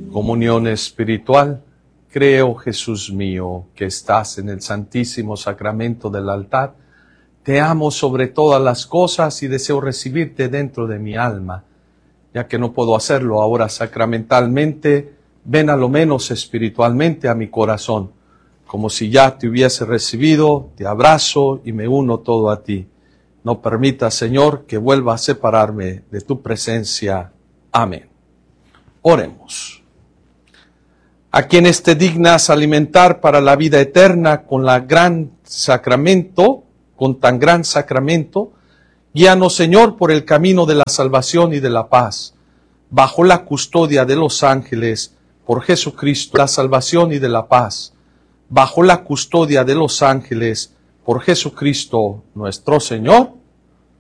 Comunión espiritual. Creo, Jesús mío, que estás en el santísimo sacramento del altar. Te amo sobre todas las cosas y deseo recibirte dentro de mi alma. Ya que no puedo hacerlo ahora sacramentalmente, ven a lo menos espiritualmente a mi corazón. Como si ya te hubiese recibido, te abrazo y me uno todo a ti. No permita, Señor, que vuelva a separarme de tu presencia. Amén. Oremos. A quienes te dignas alimentar para la vida eterna con tan gran sacramento, guíanos, Señor, por el camino de la salvación y de la paz, bajo la custodia de los ángeles, por Jesucristo, la salvación y de la paz, bajo la custodia de los ángeles, por Jesucristo nuestro Señor.